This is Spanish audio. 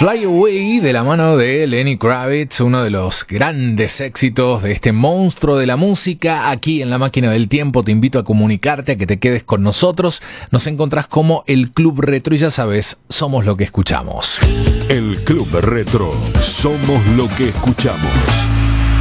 Fly Away de la mano de Lenny Kravitz, uno de los grandes éxitos de este monstruo de la música. Aquí en La Máquina del Tiempo te invito a comunicarte, a que te quedes con nosotros. Nos encontrás como el Club Retro y ya sabes, somos lo que escuchamos. El Club Retro, somos lo que escuchamos.